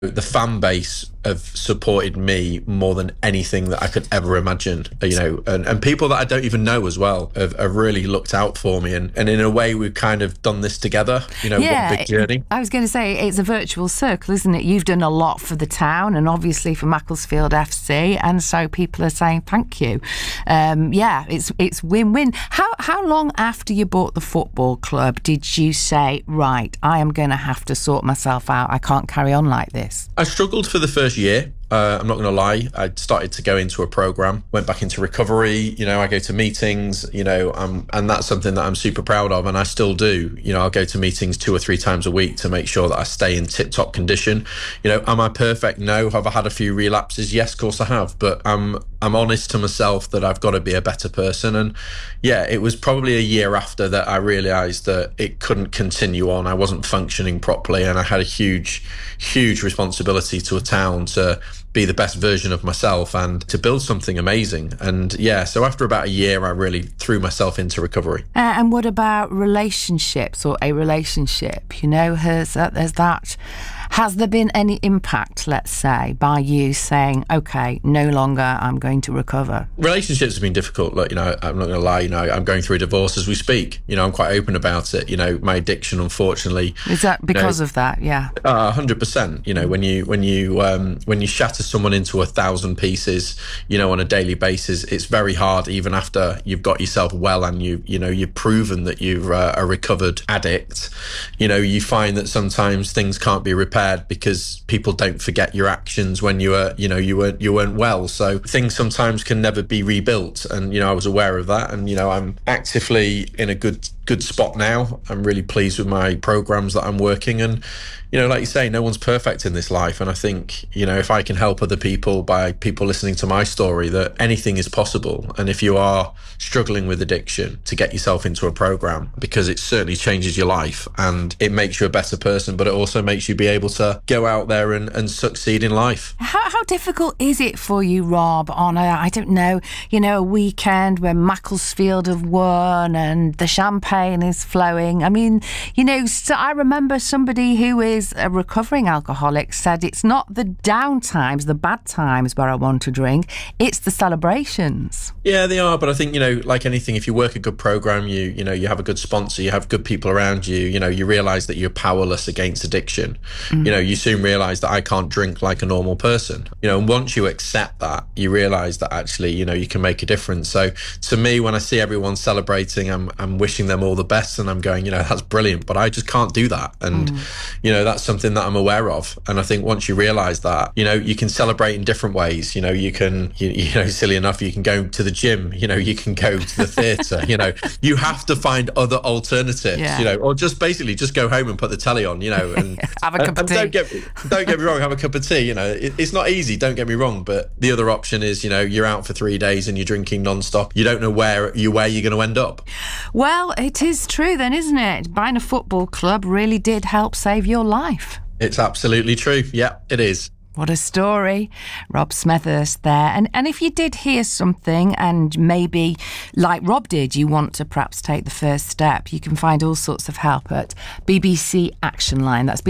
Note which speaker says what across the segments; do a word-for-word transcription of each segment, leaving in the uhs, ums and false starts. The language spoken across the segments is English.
Speaker 1: The fan base have supported me more than anything that I could ever imagine, you know, and, and people that I don't even know as well have, have really looked out for me. And, and in a way, we've kind of done this together, you know,
Speaker 2: yeah,
Speaker 1: one big journey.
Speaker 2: I was going to say, it's a virtual circle, isn't it? You've done a lot for the town and obviously for Macclesfield F C. And so people are saying thank you. Um, yeah, it's it's win-win. How, how long after you bought the football club did you say, right, I am going to have to sort myself out. I can't carry on like this?
Speaker 1: I struggled for the first year. Uh, I'm not going to lie. I started to go into a program, went back into recovery. You know, I go to meetings, you know, um, and that's something that I'm super proud of. And I still do. You know, I'll go to meetings two or three times a week to make sure that I stay in tip top condition. You know, am I perfect? No. Have I had a few relapses? Yes, of course I have. But I'm, I'm honest to myself that I've got to be a better person. And yeah, it was probably a year after that I realized that it couldn't continue on. I wasn't functioning properly. And I had a huge, huge responsibility to a town to be the best version of myself and to build something amazing. And yeah, so after about a year, I really threw myself into recovery.
Speaker 2: Uh, and what about relationships or a relationship? You know, has, uh, has that... Has there been any impact, let's say, by you saying, okay, no longer I'm going to recover?
Speaker 1: Relationships have been difficult. Look, you know, I'm not going to lie, you know, I'm going through a divorce as we speak. You know, I'm quite open about it. You know, my addiction, unfortunately.
Speaker 2: Is that because
Speaker 1: you know,
Speaker 2: of that? Yeah.
Speaker 1: Uh, one hundred percent. You know, when you, when you, um, when you shatter someone into a thousand pieces, you know, on a daily basis, it's very hard, even after you've got yourself well and you, you know, you've proven that you're uh, a recovered addict. You know, you find that sometimes things can't be repaired because people don't forget your actions when you were, you know, you weren't, you weren't well. So things sometimes can never be rebuilt. And, you know, I was aware of that. And, you know, I'm actively in a good, good spot now. I'm really pleased with my programs that I'm working. And, you know, like you say, no one's perfect in this life. And I think, you know, if I can help other people by people listening to my story, that anything is possible. And if you are struggling with addiction, to get yourself into a program, because it certainly changes your life and it makes you a better person, but it also makes you be able to go out there and, and succeed in life.
Speaker 2: How, how difficult is it for you, Rob, on a, I don't know, you know, a weekend where Macclesfield have won and the champagne is flowing? I mean, you know, so I remember somebody who is a recovering alcoholic said it's not the down times, the bad times where I want to drink, it's the celebrations.
Speaker 1: Yeah, they are. But I think, you know, like anything, if you work a good program, you, you know, you have a good sponsor, you have good people around you, you know, you realize that you're powerless against addiction. Mm. You know, you soon realize that I can't drink like a normal person. You know, and once you accept that, you realize that actually, you know, you can make a difference. So to me, when I see everyone celebrating, I'm, I'm wishing them all the best and I'm going, you know, that's brilliant, but I just can't do that. And, mm. you know, that's something that I'm aware of. And I think once you realize that, you know, you can celebrate in different ways. You know, you can, you, you know, silly enough, you can go to the gym, you know, you can go to the theatre, you know, you have to find other alternatives, yeah. you know, or just basically just go home and put the telly on, you know, and
Speaker 2: have a cup
Speaker 1: and,
Speaker 2: of tea.
Speaker 1: Don't get, don't get me wrong, have a cup of tea, you know, it, it's not easy, don't get me wrong, but the other option is, you know, you're out for three days and you're drinking non-stop. You don't know where you where you're going to end up.
Speaker 2: Well, it is true then, isn't it? Buying a football club really did help save your life.
Speaker 1: It's absolutely true. Yeah, it is.
Speaker 2: What a story. Rob Smethurst there. And and if you did hear something and maybe, like Rob did, you want to perhaps take the first step, you can find all sorts of help at B B C Action Line. That's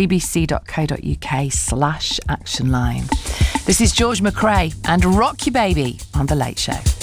Speaker 2: bbc.co.uk slash action line. This is George McRae and Rock You Baby on The Late Show.